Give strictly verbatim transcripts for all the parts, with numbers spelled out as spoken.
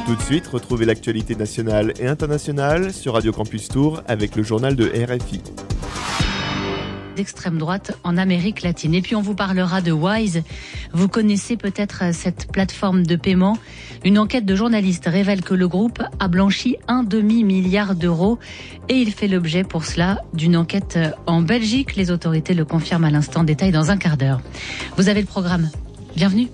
Tout de suite, retrouvez l'actualité nationale et internationale sur Radio Campus Tours avec le journal de R F I. D'extrême droite en Amérique latine. Et puis on vous parlera de Wise. Vous connaissez peut-être cette plateforme de paiement. Une enquête de journalistes révèle que le groupe a blanchi un demi-milliard d'euros et il fait l'objet pour cela d'une enquête en Belgique. Les autorités le confirment à l'instant. Détail dans un quart d'heure. Vous avez le programme. Bienvenue.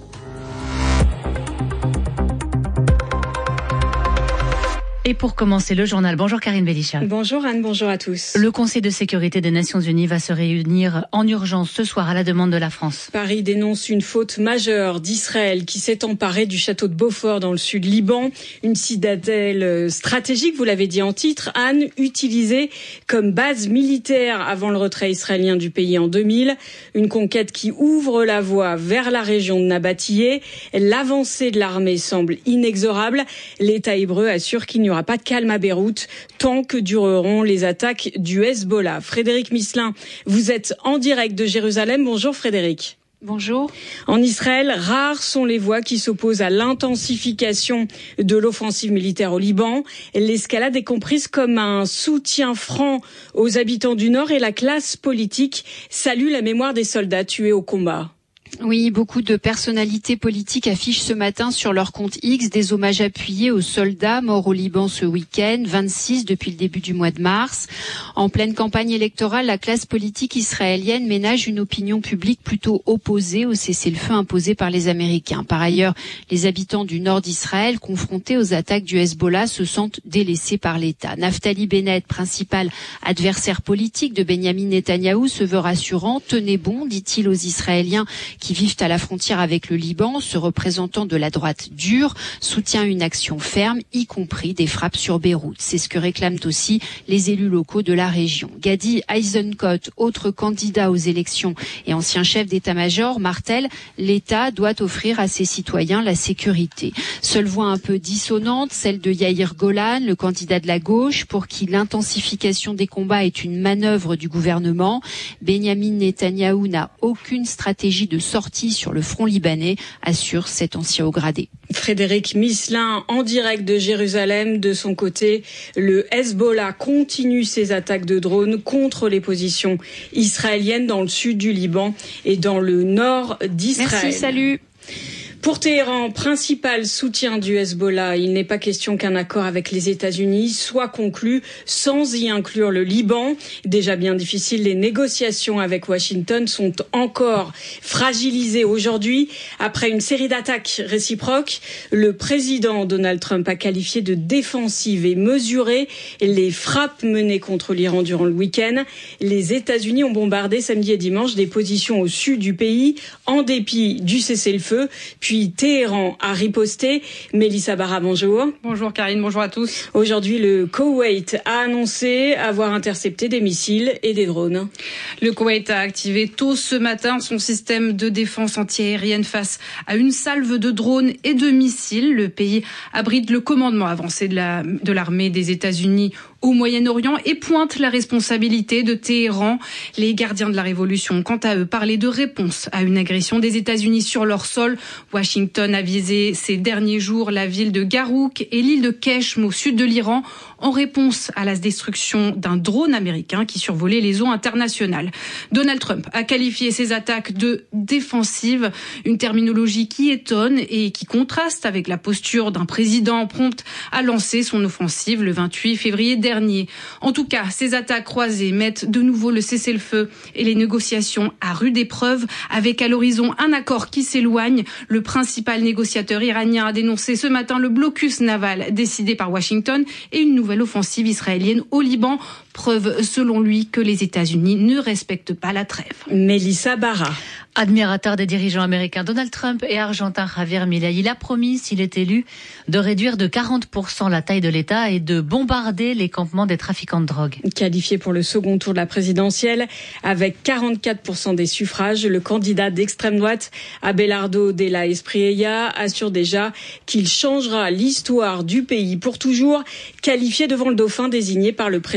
Et pour commencer le journal, bonjour Karine Belisha. Bonjour Anne, bonjour à tous. Le Conseil de sécurité des Nations Unies va se réunir en urgence ce soir à la demande de la France. Paris dénonce une faute majeure d'Israël qui s'est emparé du château de Beaufort dans le sud Liban. Une citadelle stratégique, vous l'avez dit en titre, Anne, utilisée comme base militaire avant le retrait israélien du pays en deux mille. Une conquête qui ouvre la voie vers la région de Nabatillé. L'avancée de l'armée semble inexorable. L'État hébreu assure qu'il n'y aura pas de calme à Beyrouth tant que dureront les attaques du Hezbollah. Frédéric Misselin, vous êtes en direct de Jérusalem. Bonjour Frédéric. Bonjour. En Israël, rares sont les voix qui s'opposent à l'intensification de l'offensive militaire au Liban. L'escalade est comprise comme un soutien franc aux habitants du Nord et la classe politique salue la mémoire des soldats tués au combat. Oui, beaucoup de personnalités politiques affichent ce matin sur leur compte X des hommages appuyés aux soldats morts au Liban ce week-end, vingt-six depuis le début du mois de mars. En pleine campagne électorale, la classe politique israélienne ménage une opinion publique plutôt opposée au cessez-le-feu imposé par les Américains. Par ailleurs, les habitants du nord d'Israël, confrontés aux attaques du Hezbollah, se sentent délaissés par l'État. Naftali Bennett, principal adversaire politique de Benyamin Netanyahou, se veut rassurant. Tenez bon, dit-il aux Israéliens qui vivent à la frontière avec le Liban. Ce représentant de la droite dure soutient une action ferme, y compris des frappes sur Beyrouth. C'est ce que réclament aussi les élus locaux de la région. Gadi Eisenkot, autre candidat aux élections et ancien chef d'état-major, martèle, l'État doit offrir à ses citoyens la sécurité. Seule voix un peu dissonante, celle de Yair Golan, le candidat de la gauche, pour qui l'intensification des combats est une manœuvre du gouvernement. Benyamin Netanyahou n'a aucune stratégie de sortie sur le front libanais, assure cet ancien haut gradé. Frédéric Misselin en direct de Jérusalem. De son côté, le Hezbollah continue ses attaques de drones contre les positions israéliennes dans le sud du Liban et dans le nord d'Israël. Merci, salut. Pour Téhéran, principal soutien du Hezbollah, il n'est pas question qu'un accord avec les États-Unis soit conclu sans y inclure le Liban. Déjà bien difficile, les négociations avec Washington sont encore fragilisées aujourd'hui. Après une série d'attaques réciproques, le président Donald Trump a qualifié de défensives et mesurées les frappes menées contre l'Iran durant le week-end. Les États-Unis ont bombardé samedi et dimanche des positions au sud du pays en dépit du cessez-le-feu. Puis Téhéran a riposté. Mélissa Barra, bonjour. Bonjour Karine, bonjour à tous. Aujourd'hui, le Koweït a annoncé avoir intercepté des missiles et des drones. Le Koweït a activé tôt ce matin son système de défense antiaérienne face à une salve de drones et de missiles. Le pays abrite le commandement avancé de, la, de l'armée des États-Unis au Moyen-Orient et pointe la responsabilité de Téhéran. Les gardiens de la révolution, quant à eux, parlaient de réponse à une agression des États-Unis sur leur sol. Washington a visé ces derniers jours la ville de Garouk et l'île de Keshm au sud de l'Iran en réponse à la destruction d'un drone américain qui survolait les eaux internationales. Donald Trump a qualifié ces attaques de défensives, une terminologie qui étonne et qui contraste avec la posture d'un président prompt à lancer son offensive le vingt-huit février dernier. En tout cas, ces attaques croisées mettent de nouveau le cessez-le-feu et les négociations à rude épreuve, avec à l'horizon un accord qui s'éloigne. Le principal négociateur iranien a dénoncé ce matin le blocus naval décidé par Washington et une nouvelle offensive israélienne au Liban. Preuve, selon lui, que les États-Unis ne respectent pas la trêve. Mélissa Barra. Admirateur des dirigeants américains Donald Trump et argentin Javier Milei, il a promis, s'il est élu, de réduire de quarante pour cent la taille de l'État et de bombarder les campements des trafiquants de drogue. Qualifié pour le second tour de la présidentielle, avec quarante-quatre pour cent des suffrages, le candidat d'extrême droite, Abelardo de la Espriella, assure déjà qu'il changera l'histoire du pays pour toujours. Qualifié devant le dauphin désigné par le président de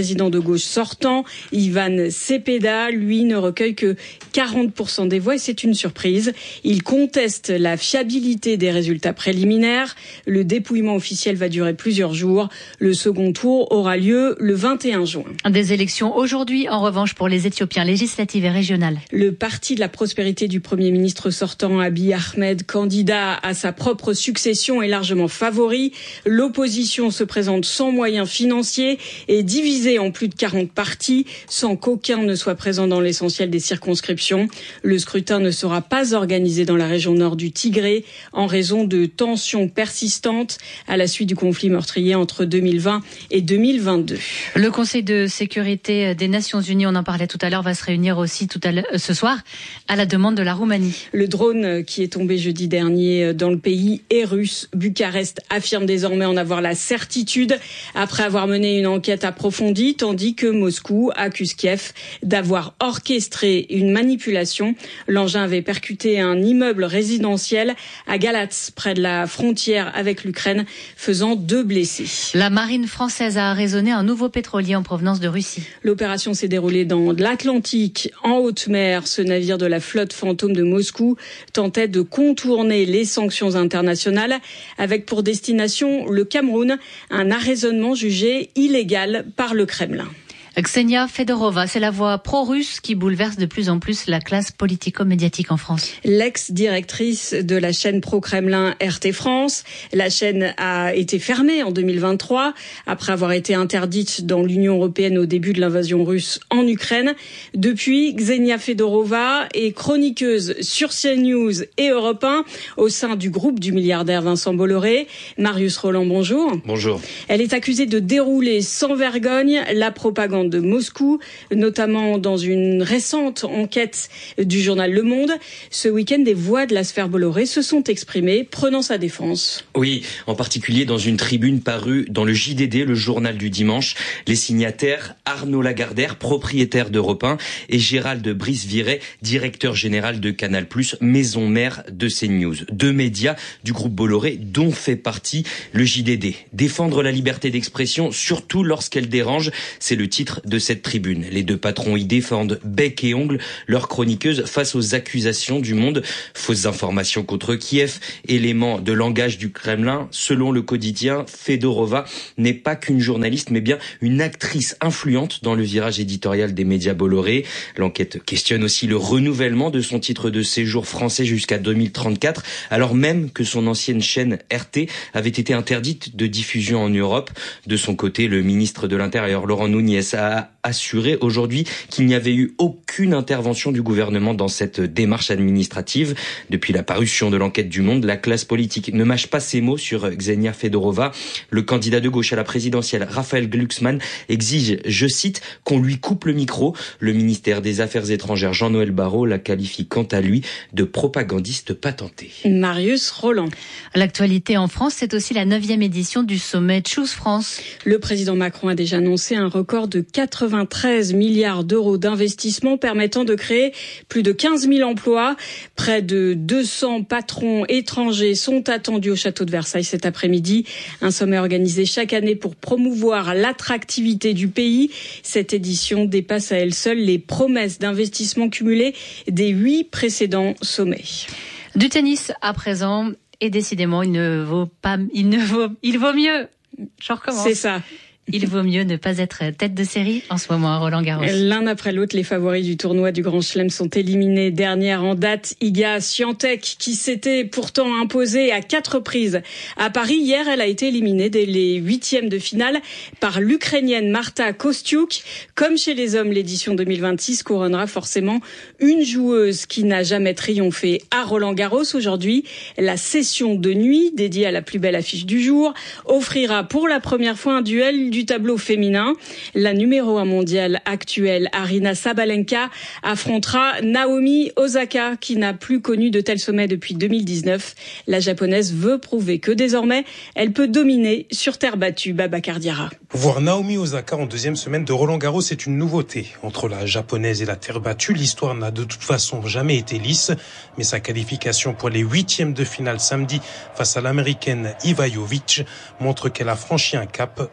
gauche sortant, Ivan Cepeda, lui ne recueille que quarante pour cent des voix et c'est une surprise. Il conteste la fiabilité des résultats préliminaires. Le dépouillement officiel va durer plusieurs jours. Le second tour aura lieu le vingt et un juin. Des élections aujourd'hui, en revanche, pour les Éthiopiens, législatives et régionales. Le parti de la prospérité du Premier ministre sortant, Abiy Ahmed, candidat à sa propre succession, est largement favori. L'opposition se présente sans moyens financiers et divisée en plus de quarante partis, sans qu'aucun ne soit présent dans l'essentiel des circonscriptions. Le scrutin ne sera pas organisé dans la région nord du Tigré en raison de tensions persistantes à la suite du conflit meurtrier entre deux mille vingt et deux mille vingt-deux. Le Conseil de sécurité des Nations Unies, on en parlait tout à l'heure, va se réunir aussi tout à l'heure, ce soir à la demande de la Roumanie. Le drone qui est tombé jeudi dernier dans le pays est russe. Bucarest affirme désormais en avoir la certitude après avoir mené une enquête approfondie, tandis que Moscou accuse Kiev d'avoir orchestré une manipulation. L'engin avait percuté un immeuble résidentiel à Galatz, près de la frontière avec l'Ukraine, faisant deux blessés. La marine française a arraisonné un nouveau pétrolier en provenance de Russie. L'opération s'est déroulée dans l'Atlantique, en haute mer. Ce navire de la flotte fantôme de Moscou tentait de contourner les sanctions internationales avec pour destination le Cameroun, un arraisonnement jugé illégal par le Kremlin. Ksenia Fedorova, c'est la voix pro-russe qui bouleverse de plus en plus la classe politico-médiatique en France. L'ex-directrice de la chaîne pro-Kremlin R T France. La chaîne a été fermée en deux mille vingt-trois après avoir été interdite dans l'Union européenne au début de l'invasion russe en Ukraine. Depuis, Ksenia Fedorova est chroniqueuse sur CNews et Europe un au sein du groupe du milliardaire Vincent Bolloré. Marius Roland, bonjour. Bonjour. Elle est accusée de dérouler sans vergogne la propagande de Moscou, notamment dans une récente enquête du journal Le Monde. Ce week-end, des voix de la sphère Bolloré se sont exprimées, prenant sa défense. Oui, en particulier dans une tribune parue dans le J D D, le journal du dimanche. Les signataires, Arnaud Lagardère, propriétaire d'Europe un, et Gérald Brice-Viret, directeur général de Canal plus, maison mère de CNews. Deux médias du groupe Bolloré dont fait partie le J D D. Défendre la liberté d'expression, surtout lorsqu'elle dérange, c'est le titre de cette tribune. Les deux patrons y défendent bec et ongle leur chroniqueuse face aux accusations du Monde. Fausses informations contre Kiev, éléments de langage du Kremlin. Selon le quotidien, Fedorova n'est pas qu'une journaliste, mais bien une actrice influente dans le virage éditorial des médias Bolloré. L'enquête questionne aussi le renouvellement de son titre de séjour français jusqu'à deux mille trente-quatre, alors même que son ancienne chaîne R T avait été interdite de diffusion en Europe. De son côté, le ministre de l'Intérieur, Laurent Nunez, a assuré aujourd'hui qu'il n'y avait eu aucune intervention du gouvernement dans cette démarche administrative. Depuis la parution de l'enquête du Monde, la classe politique ne mâche pas ses mots sur Ksenia Fedorova. Le candidat de gauche à la présidentielle, Raphaël Glucksmann, exige, je cite, qu'on lui coupe le micro. Le ministère des Affaires étrangères, Jean-Noël Barrot, la qualifie quant à lui de propagandiste patenté. Marius Roland. L'actualité en France, c'est aussi la neuvième édition du sommet Choose France. Le président Macron a déjà annoncé un record de quatre-vingt-treize milliards d'euros d'investissement permettant de créer plus de quinze mille emplois. Près de deux cents patrons étrangers sont attendus au château de Versailles cet après-midi. Un sommet organisé chaque année pour promouvoir l'attractivité du pays. Cette édition dépasse à elle seule les promesses d'investissement cumulées des huit précédents sommets. Du tennis à présent, et décidément, il ne vaut pas, il ne vaut, il vaut mieux. Je recommence. C'est ça. Il vaut mieux ne pas être tête de série en ce moment à Roland-Garros. L'un après l'autre, les favoris du tournoi du Grand Chelem sont éliminés. Dernière en date, Iga Swiatek, qui s'était pourtant imposée à quatre reprises à Paris. Hier, elle a été éliminée dès les huitièmes de finale par l'Ukrainienne Marta Kostyuk. Comme chez les hommes, l'édition deux mille vingt-six couronnera forcément une joueuse qui n'a jamais triomphé à Roland-Garros. Aujourd'hui, la session de nuit, dédiée à la plus belle affiche du jour, offrira pour la première fois un duel du tableau féminin. La numéro un mondiale actuelle, Aryna Sabalenka, affrontera Naomi Osaka, qui n'a plus connu de tel sommet depuis deux mille dix-neuf. La japonaise veut prouver que désormais, elle peut dominer sur terre battue. Babacar Diarra. Voir Naomi Osaka en deuxième semaine de Roland-Garros, c'est une nouveauté. Entre la japonaise et la terre battue, l'histoire n'a de toute façon jamais été lisse. Mais sa qualification pour les huitièmes de finale samedi face à l'américaine Iva Jovic montre qu'elle a franchi un cap, notamment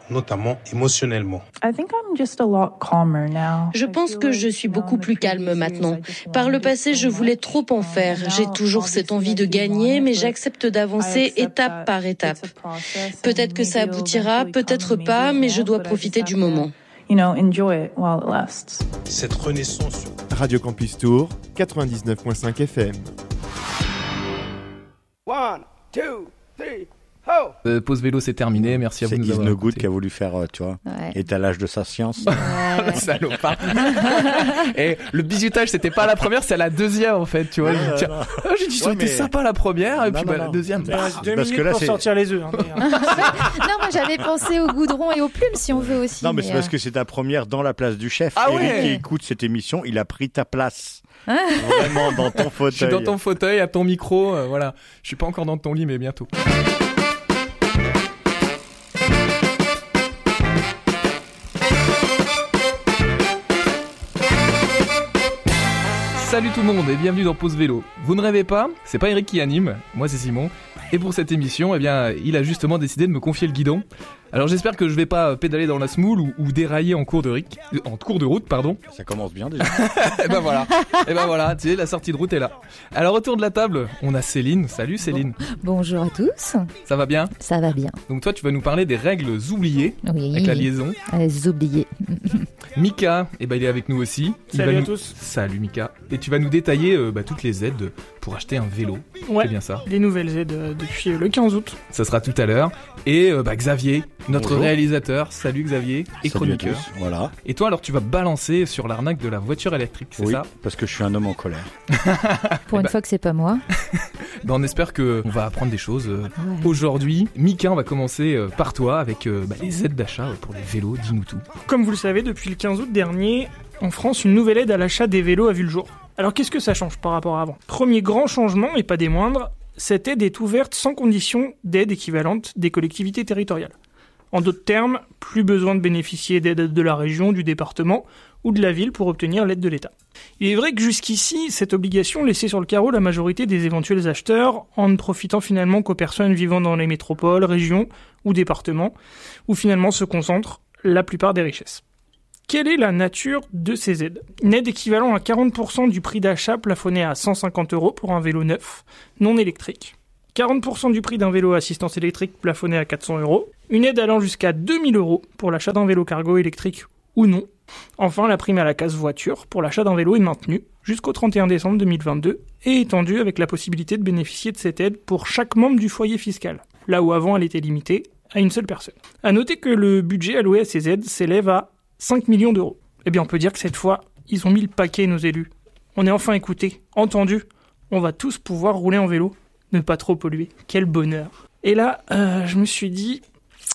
physiquement, émotionnellement. Je pense que je suis beaucoup plus calme maintenant. Par le passé, je voulais trop en faire. J'ai toujours cette envie de gagner, mais j'accepte d'avancer étape par étape. Peut-être que ça aboutira, peut-être pas, mais je dois profiter du moment. Cette renaissance. Radio Campus Tour, quatre-vingt-dix-neuf virgule cinq F M. One, two, three. Oh. Euh, pause vélo, c'est terminé. Merci à c'est vous de nous avoir avoir écouté. C'est Yves Nogout qui a voulu faire, euh, tu vois, ouais. étalage de sa science. Ouais. Salopard. Et le bisutage, c'était pas la première, c'est la deuxième en fait, tu vois. Non, Tiens, non. Oh, j'ai dit, ouais, c'était mais... sympa la première, et non, puis non, bah, non. la deuxième. Bah, bah, deux parce minutes que là, pour c'est... sortir les œufs. Hein, mais... non, moi j'avais pensé au goudron et aux plumes si on veut aussi. Non, mais, mais c'est euh... parce que c'est ta première dans la place du chef. Ah Eric ouais. qui écoute cette émission, il a pris ta place. Vraiment dans ton fauteuil. Je suis dans ton fauteuil, à ton micro, euh, voilà. Je suis pas encore dans ton lit, mais bientôt. Salut tout le monde et bienvenue dans Pause Vélo. Vous ne rêvez pas, c'est pas Eric qui anime, moi c'est Simon. Et pour cette émission, eh bien, il a justement décidé de me confier le guidon. Alors j'espère que je vais pas pédaler dans la semoule ou, ou dérailler en cours de ric, en cours de route, pardon. Ça commence bien déjà. Et ben voilà, et ben voilà, tu sais, la sortie de route est là. Alors autour de la table, on a Céline. Salut Céline. Bon. Bonjour à tous. Ça va bien ? Ça va bien. Donc toi, tu vas nous parler des règles oubliées, oui. avec la liaison. Les oubliées. Mika, eh ben il est avec nous aussi. Il Salut va à nous... tous. Salut Mika. Et tu vas nous détailler euh, bah, toutes les aides pour acheter un vélo. Ouais. C'est bien ça. Les nouvelles aides euh, depuis le quinze août. Ça sera tout à l'heure. Et euh, bah, Xavier, notre Bonjour. réalisateur. Salut Xavier. Et Salut chroniqueur. à tous. Voilà. Et toi alors tu vas balancer sur l'arnaque de la voiture électrique, c'est oui, ça ? parce que je suis un homme en colère. Pour une bah... fois que c'est pas moi. Ben, on espère qu'on va apprendre des choses euh, ouais. aujourd'hui. Mika, on va commencer euh, par toi avec euh, bah, les aides d'achat pour les vélos. Dis-nous tout. Comme vous le savez, depuis le quinze août dernier, en France, une nouvelle aide à l'achat des vélos a vu le jour. Alors qu'est-ce que ça change par rapport à avant ? Premier grand changement, et pas des moindres, cette aide est ouverte sans condition d'aide équivalente des collectivités territoriales. En d'autres termes, plus besoin de bénéficier d'aide de la région, du département ou de la ville pour obtenir l'aide de l'État. Il est vrai que jusqu'ici, cette obligation laissait sur le carreau la majorité des éventuels acheteurs en ne profitant finalement qu'aux personnes vivant dans les métropoles, régions ou départements, où finalement se concentrent la plupart des richesses. Quelle est la nature de ces aides ? Une aide équivalent à quarante pour cent du prix d'achat plafonné à cent cinquante euros pour un vélo neuf, non électrique. quarante pour cent du prix d'un vélo à assistance électrique plafonné à quatre cents euros. Une aide allant jusqu'à deux mille euros pour l'achat d'un vélo cargo électrique ou non. Enfin, la prime à la case voiture pour l'achat d'un vélo est maintenue jusqu'au trente et un décembre deux mille vingt-deux et étendue avec la possibilité de bénéficier de cette aide pour chaque membre du foyer fiscal, là où avant elle était limitée à une seule personne. À noter que le budget alloué à ces aides s'élève à cinq millions d'euros. Eh bien, on peut dire que cette fois, ils ont mis le paquet, nos élus. On est enfin écoutés, entendus. On va tous pouvoir rouler en vélo, ne pas trop polluer. Quel bonheur. Et là, euh, je me suis dit...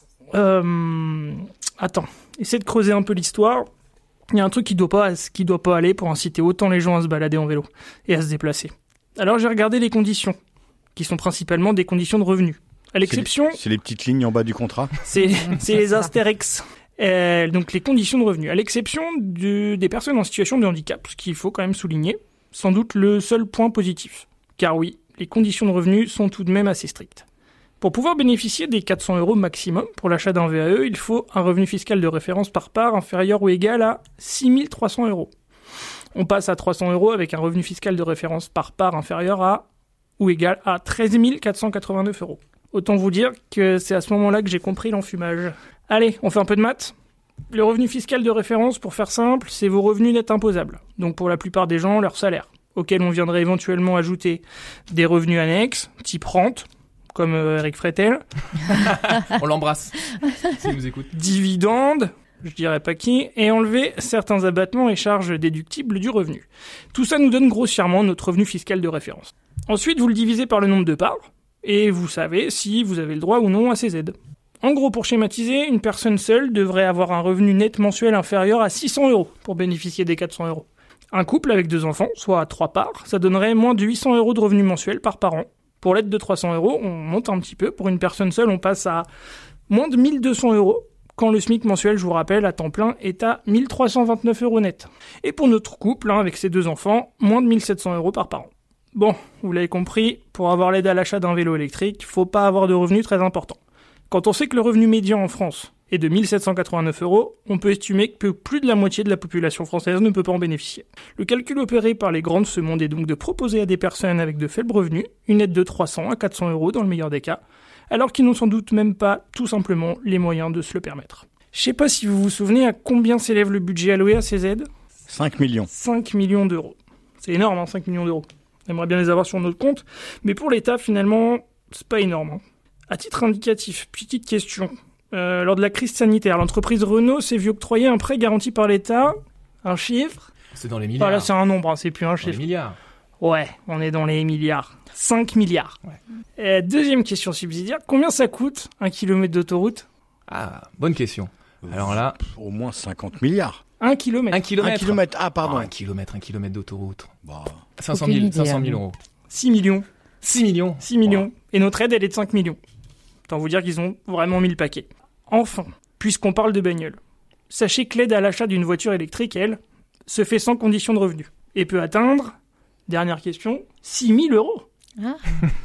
Euh... Attends, essaie de creuser un peu l'histoire. Il y a un truc qui doit pas, qui doit pas aller pour inciter autant les gens à se balader en vélo et à se déplacer. Alors j'ai regardé les conditions, qui sont principalement des conditions de revenus. À l'exception... C'est les, c'est les petites lignes en bas du contrat. C'est, c'est les astérix. Euh, donc les conditions de revenus. À l'exception de, des personnes en situation de handicap, ce qu'il faut quand même souligner, sans doute le seul point positif. Car oui, les conditions de revenus sont tout de même assez strictes. Pour pouvoir bénéficier des quatre cents euros maximum pour l'achat d'un V A E, il faut un revenu fiscal de référence par part inférieur ou égal à six mille trois cents euros. On passe à trois cents euros avec un revenu fiscal de référence par part inférieur à ou égal à treize mille quatre cent quatre-vingt-neuf euros. Autant vous dire que c'est à ce moment-là que j'ai compris l'enfumage. Allez, on fait un peu de maths. Le revenu fiscal de référence, pour faire simple, c'est vos revenus nets imposables. Donc pour la plupart des gens, leur salaire, auquel on viendrait éventuellement ajouter des revenus annexes, type rente, comme euh, Eric Fretel. On l'embrasse, s'il nous écoute. Dividendes, je dirais pas qui, et enlever certains abattements et charges déductibles du revenu. Tout ça nous donne grossièrement notre revenu fiscal de référence. Ensuite, vous le divisez par le nombre de parts, et vous savez si vous avez le droit ou non à ces aides. En gros, pour schématiser, une personne seule devrait avoir un revenu net mensuel inférieur à six cents euros pour bénéficier des quatre cents euros. Un couple avec deux enfants, soit à trois parts, ça donnerait moins de huit cents euros de revenus mensuels par parent. Pour l'aide de trois cents euros, on monte un petit peu. Pour une personne seule, on passe à moins de mille deux cents euros, quand le SMIC mensuel, je vous rappelle, à temps plein, est à mille trois cent vingt-neuf euros net. Et pour notre couple, hein, avec ses deux enfants, moins de mille sept cents euros par parent. Bon, vous l'avez compris, pour avoir l'aide à l'achat d'un vélo électrique, faut pas avoir de revenus très importants. Quand on sait que le revenu médian en France et de mille sept cent quatre-vingt-neuf euros, on peut estimer que plus de la moitié de la population française ne peut pas en bénéficier. Le calcul opéré par les grandes se monde est donc de proposer à des personnes avec de faibles revenus une aide de trois cents à quatre cents euros dans le meilleur des cas, alors qu'ils n'ont sans doute même pas tout simplement les moyens de se le permettre. Je sais pas si vous vous souvenez à combien s'élève le budget alloué à ces aides ? cinq millions. cinq millions d'euros. C'est énorme, hein, cinq millions d'euros. On aimerait bien les avoir sur notre compte, mais pour l'État, finalement, c'est pas énorme. Hein. À titre indicatif, petite question. Euh, lors de la crise sanitaire, l'entreprise Renault s'est vue octroyer un prêt garanti par l'État. Un chiffre ? C'est dans les milliards. Voilà, c'est un nombre, hein, c'est plus un dans chiffre. les milliards. Ouais, on est dans les milliards. cinq milliards. Ouais. Euh, deuxième question subsidiaire. Combien ça coûte un kilomètre d'autoroute ? Ah, bonne question. Alors là... Au moins cinquante milliards. Un kilomètre. Un kilomètre. Un kilomètre, ah pardon. Oh, un kilomètre, un kilomètre d'autoroute. Bah, cinq cent mille, cinq cent mille euros. six millions. six millions. six millions. Wow. Et notre aide, elle est de cinq millions. Autant vous dire qu'ils ont vraiment mis le paquet. Enfin, puisqu'on parle de bagnole, sachez que l'aide à l'achat d'une voiture électrique, elle, se fait sans condition de revenu. Et peut atteindre, dernière question, six mille euros. Ah.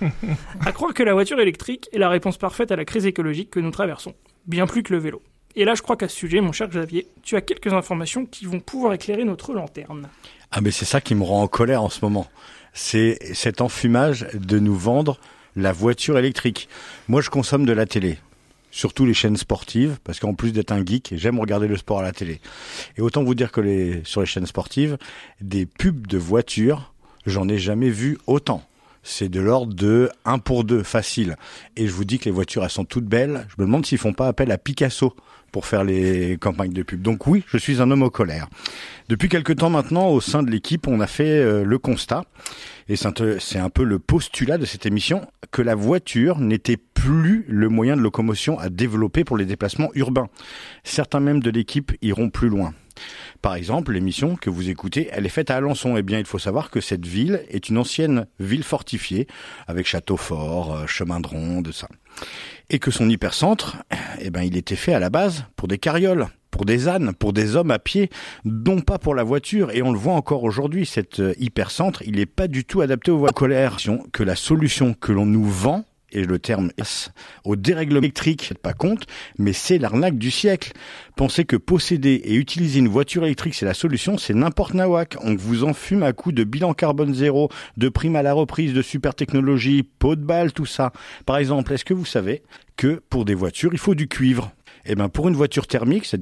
À croire que la voiture électrique est la réponse parfaite à la crise écologique que nous traversons. Bien plus que le vélo. Et là, je crois qu'à ce sujet, mon cher Xavier, tu as quelques informations qui vont pouvoir éclairer notre lanterne. Ah mais c'est ça qui me rend en colère en ce moment. C'est cet enfumage de nous vendre la voiture électrique. Moi, je consomme de la télé. Surtout les chaînes sportives, parce qu'en plus d'être un geek, j'aime regarder le sport à la télé. Et autant vous dire que les, sur les chaînes sportives, des pubs de voitures, j'en ai jamais vu autant. C'est de l'ordre de un pour deux, facile. Et je vous dis que les voitures, elles sont toutes belles. Je me demande s'ils font pas appel à Picasso pour faire les campagnes de pub. Donc oui, je suis un homme aux colères. Depuis quelque temps maintenant, au sein de l'équipe, on a fait euh, le constat, et c'est un peu le postulat de cette émission, que la voiture n'était plus le moyen de locomotion à développer pour les déplacements urbains. Certains membres de l'équipe iront plus loin. Par exemple, l'émission que vous écoutez, elle est faite à Alençon. Eh bien, il faut savoir que cette ville est une ancienne ville fortifiée, avec château fort, euh, chemin de ronde, ça. Et que son hypercentre, eh ben, il était fait à la base pour des carrioles, pour des ânes, pour des hommes à pied, non pas pour la voiture. Et on le voit encore aujourd'hui, cet euh, hypercentre, il n'est pas du tout adapté aux voitures. Colère, que la solution que l'on nous vend, et le terme est au dérèglement électrique, faites pas compte, mais c'est l'arnaque du siècle. Pensez que posséder et utiliser une voiture électrique, c'est la solution, c'est n'importe nawak. On vous enfume à coup de bilan carbone zéro, de prime à la reprise, de super technologie, pot de balle, tout ça. Par exemple, est-ce que vous savez que pour des voitures, il faut du cuivre ? Eh ben, pour une voiture thermique, c'est